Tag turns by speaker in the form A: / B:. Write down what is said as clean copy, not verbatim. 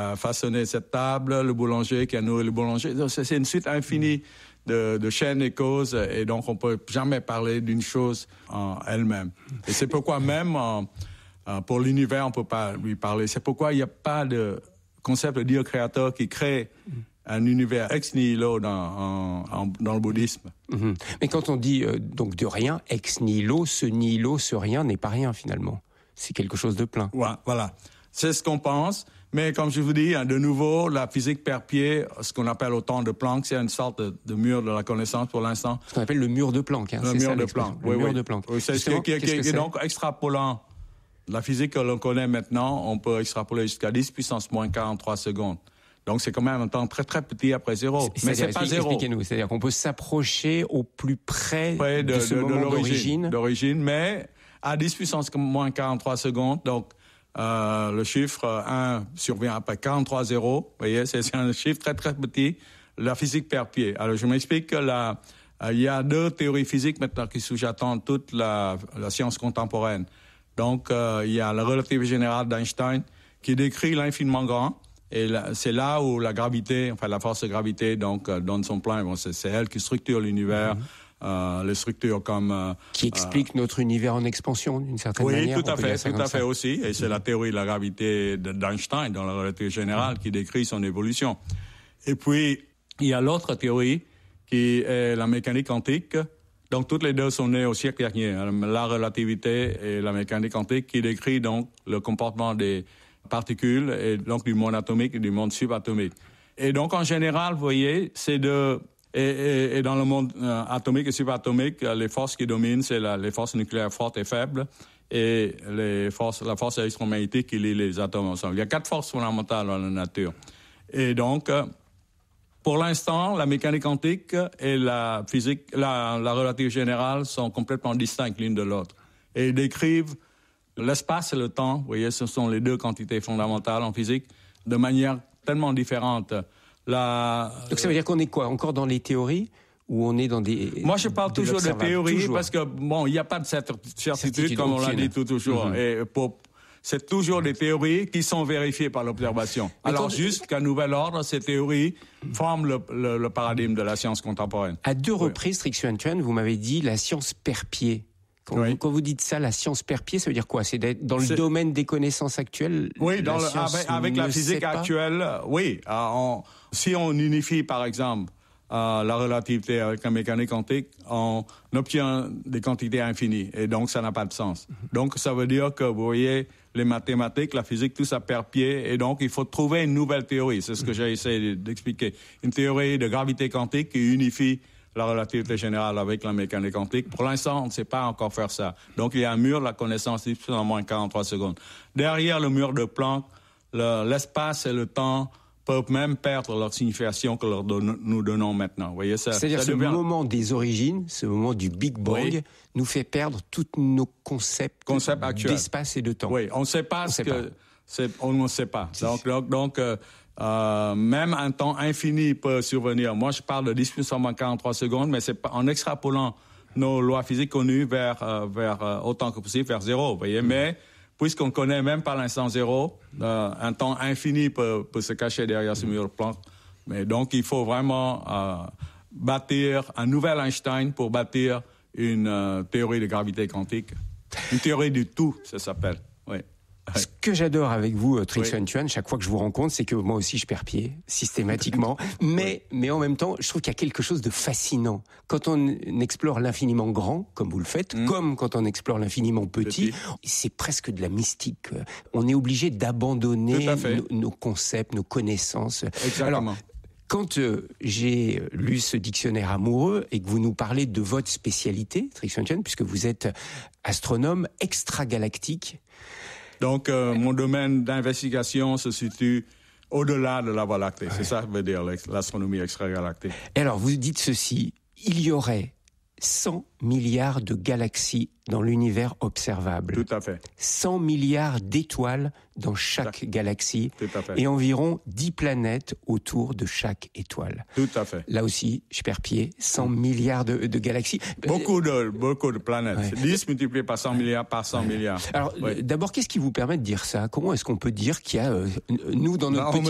A: façonné cette table, le boulanger qui a nourri le boulanger. Donc, c'est une suite infinie de chaînes et causes, et donc on peut jamais parler d'une chose en elle-même. Et c'est pourquoi même pour l'univers, on peut pas lui parler. C'est pourquoi il n'y a pas de concept de Dieu créateur qui crée un univers ex nihilo dans le bouddhisme.
B: Mm-hmm. Mais quand on dit donc de rien, ex nihilo, ce rien n'est pas rien finalement. C'est quelque chose de plein.
A: Ouais, voilà. C'est ce qu'on pense. Mais comme je vous dis, de nouveau, la physique perd pied, ce qu'on appelle au temps de Planck, c'est une sorte de mur de la connaissance pour l'instant.
B: Ce qu'on appelle le mur de Planck.
A: Le mur de Planck.
B: Le mur de Planck.
A: Oui, c'est ce qui est donc extrapolant. La physique que l'on connaît maintenant, on peut extrapoler jusqu'à 10 puissance moins 43 secondes. Donc, c'est quand même un temps très, très petit après zéro. Mais c'est pas zéro.
B: Expliquez-nous. C'est-à-dire qu'on peut s'approcher au plus près de ce moment
A: d'origine. Mais à 10 puissance moins 43 secondes, donc, le chiffre 1 survient après 43 zéros. Vous voyez, c'est un chiffre très, très petit. La physique perd pied. Alors, je m'explique que il y a deux théories physiques maintenant qui sous-jacent toute la science contemporaine. Donc, il y a la relativité générale d'Einstein qui décrit l'infiniment grand. Et c'est là où la gravité, enfin, la force de gravité, donc, donne son plein. Bon, c'est elle qui structure l'univers. Les structures comme...
B: qui explique notre univers en expansion, d'une certaine manière.
A: Oui, tout à fait aussi. Et c'est la théorie de la gravité d'Einstein, dans la relativité générale, qui décrit son évolution. Et puis, il y a l'autre théorie, qui est la mécanique quantique. Donc, toutes les deux sont nées au siècle dernier. La relativité et la mécanique quantique, qui décrit donc le comportement des particules, et donc du monde atomique et du monde subatomique. Et donc, en général, vous voyez, c'est Et dans le monde atomique et subatomique, les forces qui dominent, c'est les forces nucléaires fortes et faibles et la force électromagnétique qui lie les atomes ensemble. Il y a 4 forces fondamentales dans la nature. Et donc, pour l'instant, la mécanique quantique et la physique, la relativité générale sont complètement distinctes l'une de l'autre. Et ils décrivent l'espace et le temps, vous voyez, ce sont les deux quantités fondamentales en physique, de manière tellement différente.
B: Donc ça veut dire qu'on est quoi? Encore dans les théories ou on est dans des...
A: Moi, je parle toujours de théories parce que, bon, il n'y a pas de certitude, comme on l'a dit toujours. Et c'est toujours des théories qui sont vérifiées par l'observation. Alors, juste qu'à nouvel ordre, ces théories forment le paradigme de la science contemporaine.
B: À 2 reprises, Trinh-Xuan, vous m'avez dit la science perd pied. Quand vous dites ça, la science perd pied, ça veut dire quoi? C'est d'être dans le domaine des connaissances actuelles?
A: Oui, avec la physique actuelle, oui. Si on unifie, par exemple, la relativité avec la mécanique quantique, on obtient des quantités infinies. Et donc, ça n'a pas de sens. Donc, ça veut dire que, vous voyez, les mathématiques, la physique, tout ça perd pied. Et donc, il faut trouver une nouvelle théorie. C'est ce que j'ai essayé d'expliquer. Une théorie de gravité quantique qui unifie la relativité générale avec la mécanique quantique. Pour l'instant, on ne sait pas encore faire ça. Donc, il y a un mur de la connaissance en moins 43 secondes. Derrière le mur de Planck, l'espace et le temps peuvent même perdre leur signification que nous donnons maintenant. Vous voyez,
B: c'est-à-dire ce moment des origines, ce moment du Big Bang, nous fait perdre tous nos concepts d'espace et de temps.
A: Oui, on ne sait pas on ne sait pas. Donc, même un temps infini peut survenir. Moi, je parle de 10 puissance moins 43 secondes, mais c'est en extrapolant nos lois physiques connues vers autant que possible, vers zéro, vous voyez. Mais, puisqu'on connaît même pas l'instant zéro, un temps infini peut se cacher derrière ce mur de Planck. Mais donc, il faut vraiment bâtir un nouvel Einstein pour bâtir une théorie de gravité quantique. Une théorie du tout, ça s'appelle. Oui.
B: Ce que j'adore avec vous, Trinh-Xuan, chaque fois que je vous rencontre, c'est que moi aussi je perds pied, systématiquement. Mais en même temps, je trouve qu'il y a quelque chose de fascinant. Quand on explore l'infiniment grand, comme vous le faites, comme quand on explore l'infiniment petit, c'est presque de la mystique. On est obligé d'abandonner nos concepts, nos connaissances.
A: Exactement.
B: Alors, quand j'ai lu ce dictionnaire amoureux et que vous nous parlez de votre spécialité, Trinh-Xuan, puisque vous êtes astronome extragalactique,
A: donc, mon domaine d'investigation se situe au-delà de la Voie lactée. C'est ça que veut dire l'astronomie extragalactique.
B: Et alors, vous dites ceci, il y aurait 100 milliards de galaxies dans l'univers observable.
A: Tout à fait.
B: 100 milliards d'étoiles dans chaque galaxie.
A: Tout à fait.
B: Et environ 10 planètes autour de chaque étoile.
A: Tout à fait.
B: Là aussi, je perds pied, 100 milliards de galaxies.
A: Beaucoup de planètes. Ouais. 10 multiplié par 100 milliards par 100 milliards.
B: Alors, d'abord, qu'est-ce qui vous permet de dire ça? Comment est-ce qu'on peut dire qu'il y a, nous, dans notre petit